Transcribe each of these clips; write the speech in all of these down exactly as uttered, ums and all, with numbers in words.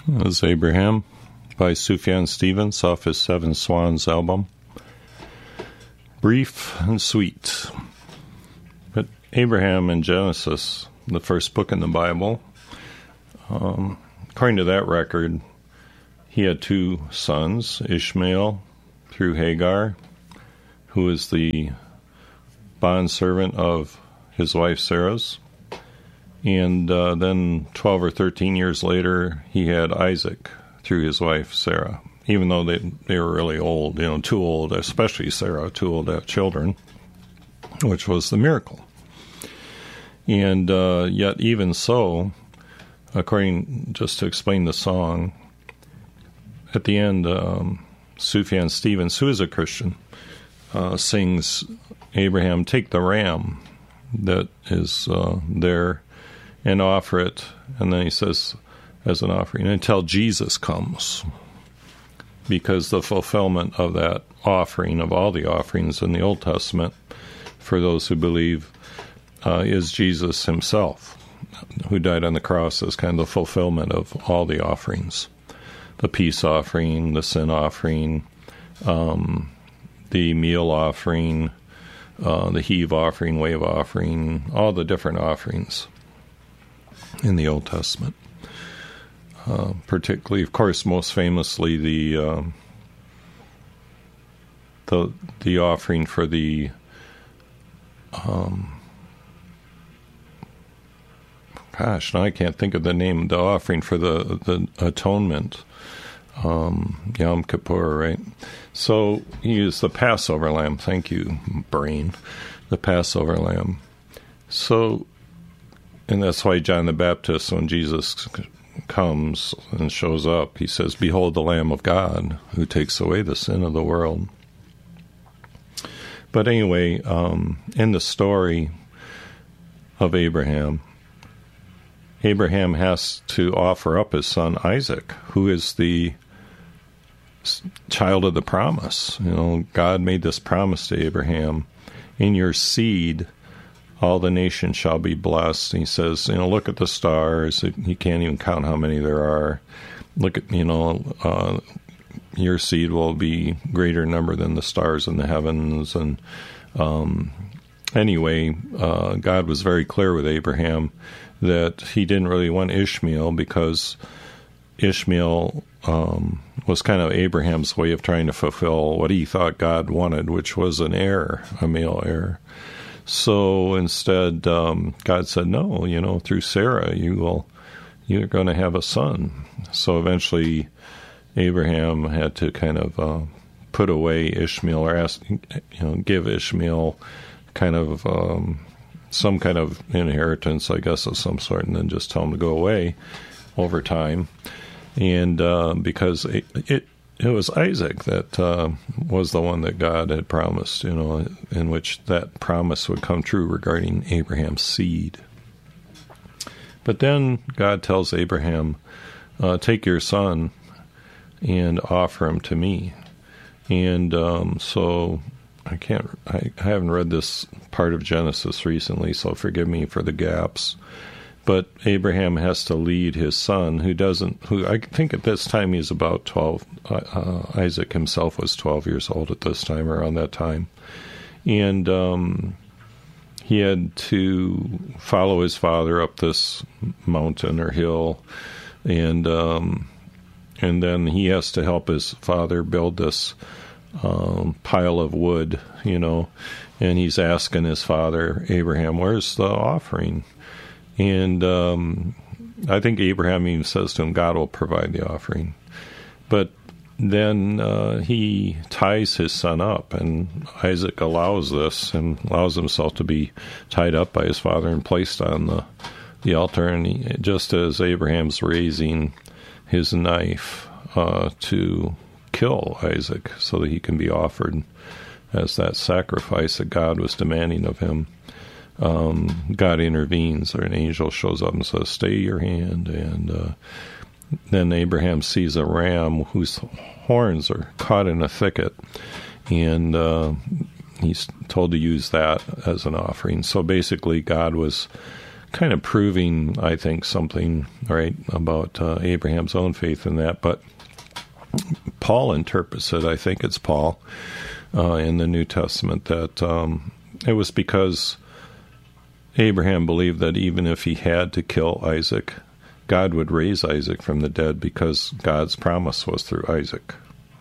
That was Abraham by Sufjan Stevens off his Seven Swans album. Brief and sweet. But Abraham in Genesis, the first book in the Bible, um, according to that record, he had two sons, Ishmael through Hagar, who is the bondservant of his wife Sarah's. And uh, then twelve or thirteen years later, he had Isaac through his wife Sarah, even though they they were really old, you know, too old, especially Sarah, too old to have children, which was the miracle. And uh, yet even so, according, just to explain the song, at the end, um, Sufjan Stevens, who is a Christian, uh, sings, Abraham, take the ram that is uh, there and offer it, and then he says, as an offering, until Jesus comes. Because the fulfillment of that offering, of all the offerings in the Old Testament, for those who believe, uh, is Jesus himself, who died on the cross as kind of the fulfillment of all the offerings. The peace offering, the sin offering, um, the meal offering, uh, the heave offering, wave offering, all the different offerings in the Old Testament. Uh, particularly, of course, most famously, the uh, the the offering for the um, gosh, now I can't think of the name. The offering for the the atonement, um, Yom Kippur, right? So he used the Passover lamb. Thank you, brain. The Passover lamb. So, and that's why John the Baptist, when Jesus comes and shows up, he says, behold the Lamb of God who takes away the sin of the world. But anyway, um, in the story of Abraham, Abraham has to offer up his son Isaac, who is the child of the promise. You know, God made this promise to Abraham, in your seed all the nations shall be blessed. And he says, you know, look at the stars. You can't even count how many there are. Look at, you know, uh, your seed will be greater number than the stars in the heavens. And um, anyway, uh, God was very clear with Abraham that he didn't really want Ishmael, because Ishmael um, was kind of Abraham's way of trying to fulfill what he thought God wanted, which was an heir, a male heir. So instead, um, God said, no, you know, through Sarah, you will, you're going to have a son. So eventually, Abraham had to kind of uh, put away Ishmael, or ask, you know, give Ishmael kind of um, some kind of inheritance, I guess, of some sort, and then just tell him to go away over time. And uh, because it, it It was Isaac that uh, was the one that God had promised, you know, in which that promise would come true regarding Abraham's seed. But then God tells Abraham, uh, take your son and offer him to me. And um, so I can't, I, I haven't read this part of Genesis recently, so forgive me for the gaps. But Abraham has to lead his son, who doesn't, who I think at this time he's about twelve. Uh, Isaac himself was twelve years old at this time, around that time. And um, he had to follow his father up this mountain or hill. And um, and then he has to help his father build this um, pile of wood, you know. And he's asking his father, Abraham, where's the offering? And um, I think Abraham even says to him, God will provide the offering. But then uh, he ties his son up, and Isaac allows this and allows himself to be tied up by his father and placed on the, the altar. And he, just as Abraham's raising his knife uh, to kill Isaac so that he can be offered as that sacrifice that God was demanding of him, Um, God intervenes, or an angel shows up and says, stay your hand. And uh, then Abraham sees a ram whose horns are caught in a thicket, and uh, he's told to use that as an offering. So basically, God was kind of proving, I think, something, right, about uh, Abraham's own faith in that. But Paul interprets it, I think it's Paul, uh, in the New Testament, that um, it was because Abraham believed that even if he had to kill Isaac, God would raise Isaac from the dead because God's promise was through Isaac.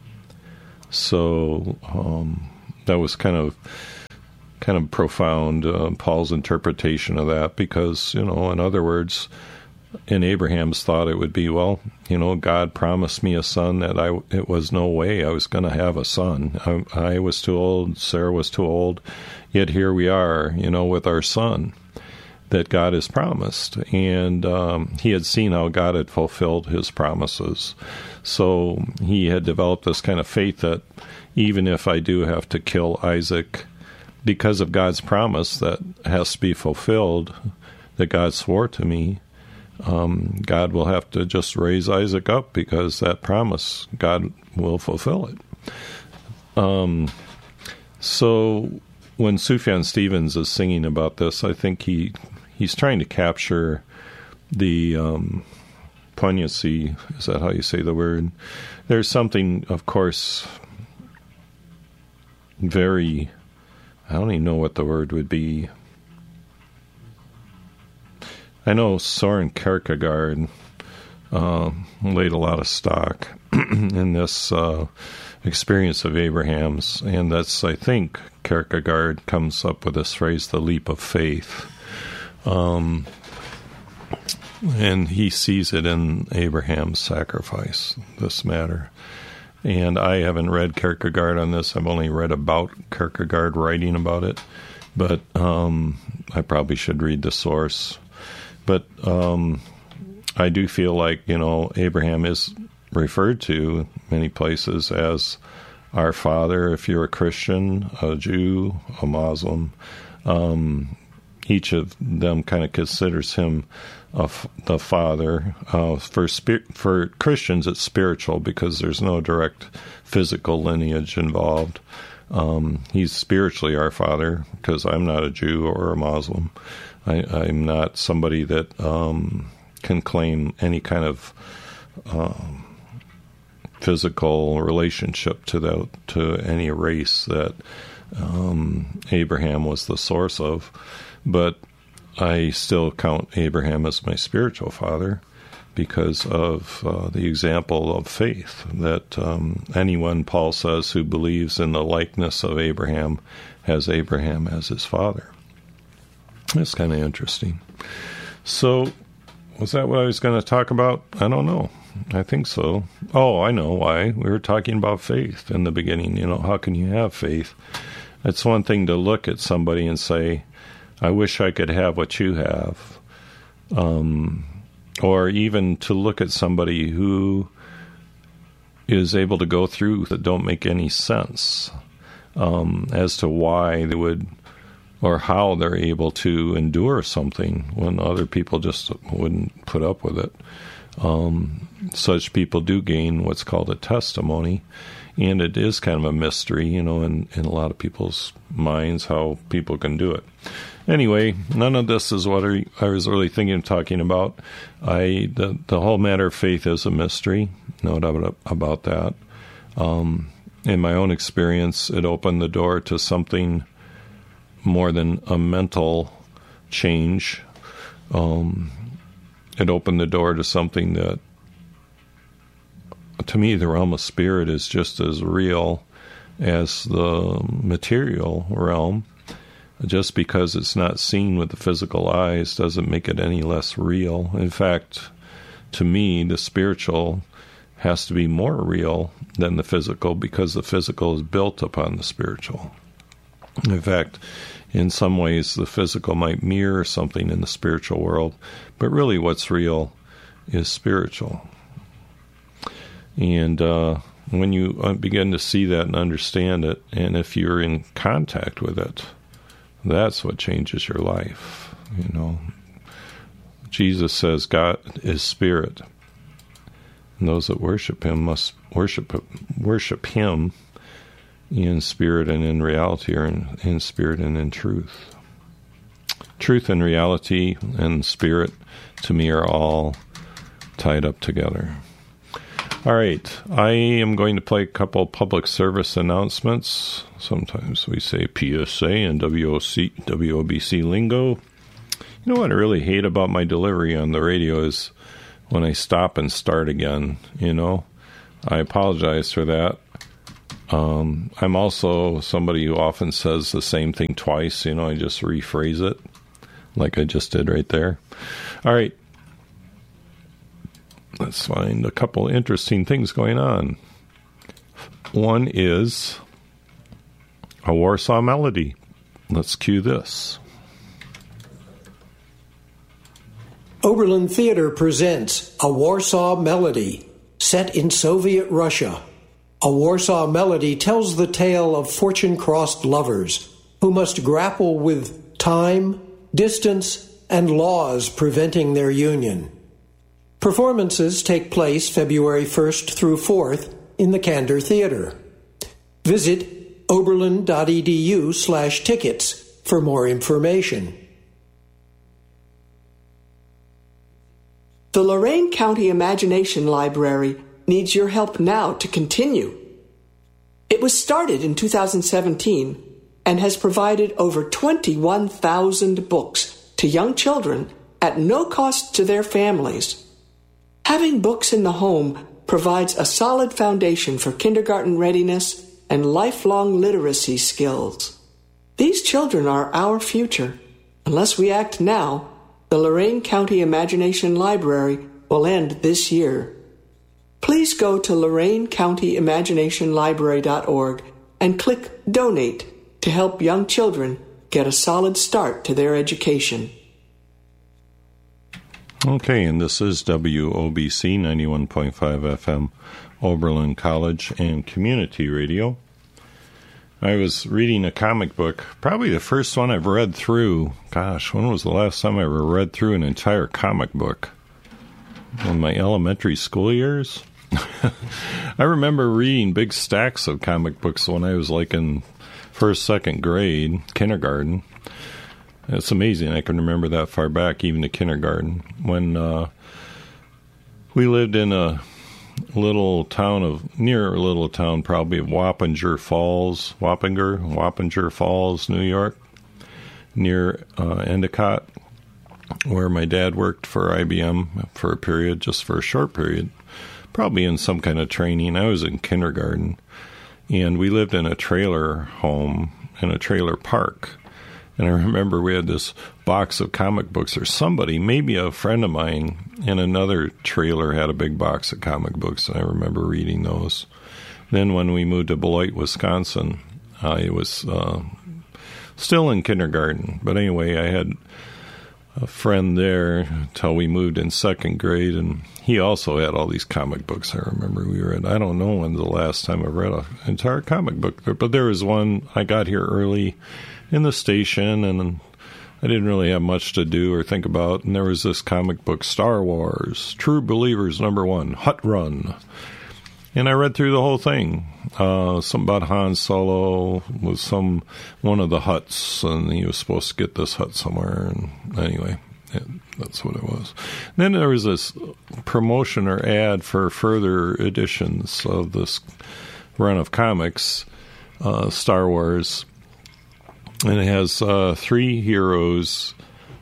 So um, that was kind of kind of profound, uh, Paul's interpretation of that, because, you know, in other words, in Abraham's thought it would be, well, you know, God promised me a son that I, it was no way I was going to have a son. I, I was too old, Sarah was too old, yet here we are, you know, with our son that God has promised. And um, he had seen how God had fulfilled his promises. So he had developed this kind of faith that even if I do have to kill Isaac, because of God's promise that has to be fulfilled, that God swore to me, um, God will have to just raise Isaac up because that promise, God will fulfill it. Um, so when Sufjan Stevens is singing about this, I think he he's trying to capture the um, poignancy, is that how you say the word? There's something, of course, very... I don't even know what the word would be. I know Soren Kierkegaard uh, laid a lot of stock in this uh, experience of Abraham's, and that's, I think, Kierkegaard comes up with this phrase, the leap of faith. Um, and he sees it in Abraham's sacrifice, this matter. And I haven't read Kierkegaard on this. I've only read about Kierkegaard writing about it. But um, I probably should read the source. But um, I do feel like, you know, Abraham is referred to many places as our father. If you're a Christian, a Jew, a Muslim, um, each of them kind of considers him of the father. Uh, for spir- for Christians, it's spiritual because there's no direct physical lineage involved. Um, he's spiritually our father because I'm not a Jew or a Muslim. I, I'm not somebody that um, can claim any kind of um, physical relationship to that, to any race that um, Abraham was the source of. But I still count Abraham as my spiritual father because of uh, the example of faith that um, anyone, Paul says, who believes in the likeness of Abraham has Abraham as his father. That's kind of interesting. So, was that what I was going to talk about? I don't know. I think so. Oh, I know why. We were talking about faith in the beginning. You know, how can you have faith? It's one thing to look at somebody and say, I wish I could have what you have. Um, or even to look at somebody who is able to go through that don't make any sense um, as to why they would, or how they're able to endure something when other people just wouldn't put up with it. Um, such people do gain what's called a testimony. And it is kind of a mystery, you know, in, in a lot of people's minds how people can do it. Anyway, none of this is what I, I was really thinking of talking about. I the, the whole matter of faith is a mystery, no doubt about that. Um, in my own experience, it opened the door to something more than a mental change. Um, it opened the door to something that, to me, the realm of spirit is just as real as the material realm. Just because it's not seen with the physical eyes doesn't make it any less real. In fact, to me, the spiritual has to be more real than the physical because the physical is built upon the spiritual. In fact, in some ways, the physical might mirror something in the spiritual world, but really what's real is spiritual. And uh, when you begin to see that and understand it, and if you're in contact with it, that's what changes your life. You know, Jesus says God is spirit, and those that worship Him must worship worship Him in spirit and in reality, or in, in spirit and in truth. truth and reality and spirit, to me, are all tied up together. All right, I am going to play a couple public service announcements. Sometimes we say P S A and W O C, W O B C lingo. You know what I really hate about my delivery on the radio is when I stop and start again, you know. I apologize for that. Um, I'm also somebody who often says the same thing twice, you know. I just rephrase it like I just did right there. All right. Let's find a couple interesting things going on. One is a Warsaw Melody. Let's cue this. Oberlin Theater presents A Warsaw Melody, set in Soviet Russia. A Warsaw Melody tells the tale of fortune-crossed lovers who must grapple with time, distance, and laws preventing their union. Performances take place February first through fourth in the Candor Theater. Visit oberlin.edu slash tickets for more information. The Lorain County Imagination Library needs your help now to continue. It was started in two thousand seventeen and has provided over twenty-one thousand books to young children at no cost to their families. Having books in the home provides a solid foundation for kindergarten readiness and lifelong literacy skills. These children are our future. Unless we act now, the Lorain County Imagination Library will end this year. Please go to lorain county imagination library dot org and click Donate to help young children get a solid start to their education. Okay, and this is W O B C ninety-one point five F M, Oberlin College and Community Radio. I was reading a comic book, probably the first one I've read through. Gosh, when was the last time I ever read through an entire comic book? In my elementary school years? I remember reading big stacks of comic books when I was like in first, second grade, kindergarten. It's amazing. I can remember that far back, even to kindergarten, when uh, we lived in a little town of, near a little town probably of Wappinger Falls, Wappinger, Wappinger Falls, New York, near uh, Endicott, where my dad worked for I B M for a period, just for a short period, probably in some kind of training. I was in kindergarten, and we lived in a trailer home in a trailer park. And I remember we had this box of comic books, or somebody, maybe a friend of mine in another trailer had a big box of comic books, and I remember reading those. Then when we moved to Beloit, Wisconsin, I was uh, still in kindergarten. But anyway, I had a friend there until we moved in second grade, and he also had all these comic books. I remember we read, I don't know when the last time I read an entire comic book, but there was one. I got here early in the station, and I didn't really have much to do or think about, and there was this comic book, Star Wars, True Believers number one, Hut Run. And I read through the whole thing. Uh, something about Han Solo was some one of the huts, and he was supposed to get this hut somewhere. And anyway, it, that's what it was. And then there was this promotion or ad for further editions of this run of comics, uh, Star Wars. And it has uh, three heroes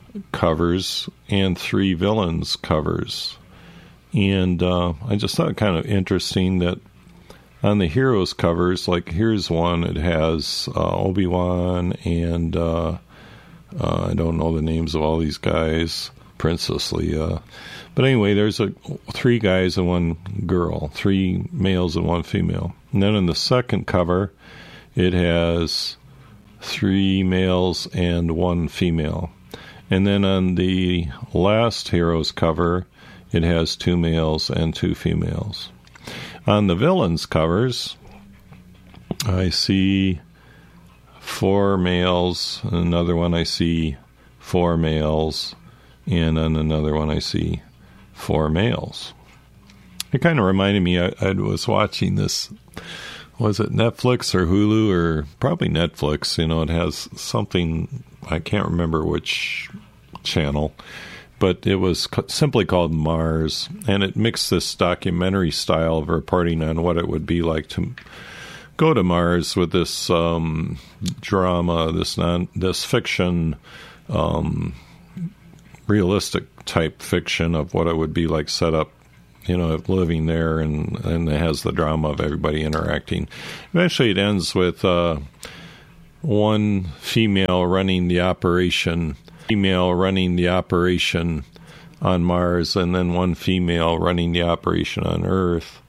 covers and three villains covers. And uh, I just thought it kind of interesting that on the heroes covers, like here's one, it has uh, Obi-Wan and uh, uh, I don't know the names of all these guys, Princess Leia. But anyway, there's a, three guys and one girl, three males and one female. And then in the second cover, it has three males and one female. And then on the last hero's cover, it has two males and two females. On the villains' covers, I see four males. Another one I see four males. And on another one I see four males. It kind of reminded me, I, I was watching this was it Netflix or Hulu, or probably Netflix? You know, it has something, I can't remember which channel, but it was co- simply called Mars, and it mixed this documentary style of reporting on what it would be like to go to Mars with this um, drama, this non, this fiction, um, realistic type fiction of what it would be like set up, you know, living there, and, and it has the drama of everybody interacting. Eventually it ends with uh, one female running the operation, female running the operation on Mars, and then one female running the operation on Earth.